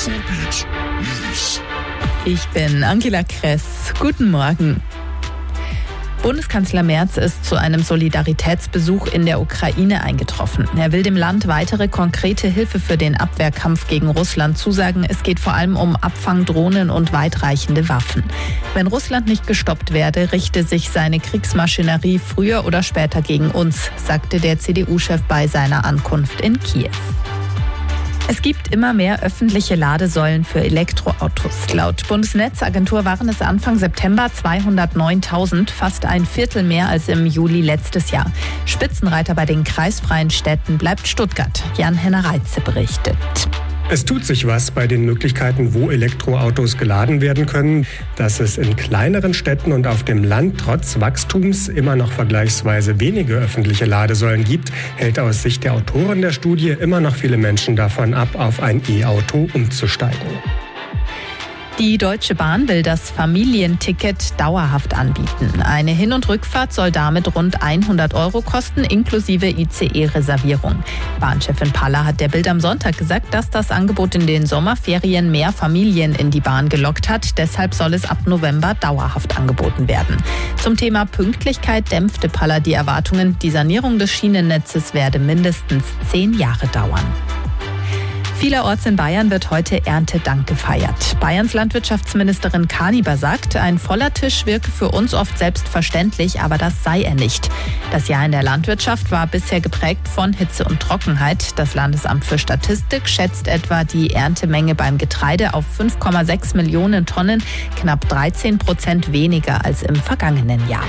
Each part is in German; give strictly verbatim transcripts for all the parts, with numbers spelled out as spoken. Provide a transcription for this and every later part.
Vorbild News. Ich bin Angela Kress. Guten Morgen. Bundeskanzler Merz ist zu einem Solidaritätsbesuch in der Ukraine eingetroffen. Er will dem Land weitere konkrete Hilfe für den Abwehrkampf gegen Russland zusagen. Es geht vor allem um Abfangdrohnen und weitreichende Waffen. Wenn Russland nicht gestoppt werde, richte sich seine Kriegsmaschinerie früher oder später gegen uns, sagte der C D U-Chef bei seiner Ankunft in Kiew. Es gibt immer mehr öffentliche Ladesäulen für Elektroautos. Laut Bundesnetzagentur waren es Anfang September zweihundertneuntausend, fast ein Viertel mehr als im Juli letztes Jahr. Spitzenreiter bei den kreisfreien Städten bleibt Stuttgart. Jan-Henner Reitze berichtet. Es tut sich was bei den Möglichkeiten, wo Elektroautos geladen werden können. Dass es in kleineren Städten und auf dem Land trotz Wachstums immer noch vergleichsweise wenige öffentliche Ladesäulen gibt, hält aus Sicht der Autoren der Studie immer noch viele Menschen davon ab, auf ein E-Auto umzusteigen. Die Deutsche Bahn will das Familienticket dauerhaft anbieten. Eine Hin- und Rückfahrt soll damit rund hundert Euro kosten, inklusive I C E-Reservierung. Bahnchefin Paller hat der Bild am Sonntag gesagt, dass das Angebot in den Sommerferien mehr Familien in die Bahn gelockt hat. Deshalb soll es ab November dauerhaft angeboten werden. Zum Thema Pünktlichkeit dämpfte Paller die Erwartungen. Die Sanierung des Schienennetzes werde mindestens zehn Jahre dauern. Vielerorts in Bayern wird heute Erntedank gefeiert. Bayerns Landwirtschaftsministerin Kaniber sagt, ein voller Tisch wirke für uns oft selbstverständlich, aber das sei er nicht. Das Jahr in der Landwirtschaft war bisher geprägt von Hitze und Trockenheit. Das Landesamt für Statistik schätzt etwa die Erntemenge beim Getreide auf fünf Komma sechs Millionen Tonnen, knapp dreizehn Prozent weniger als im vergangenen Jahr.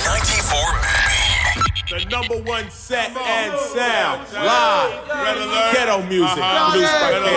The number one set and sound live. Red Alert. Ghetto music. Uh-huh. Produced by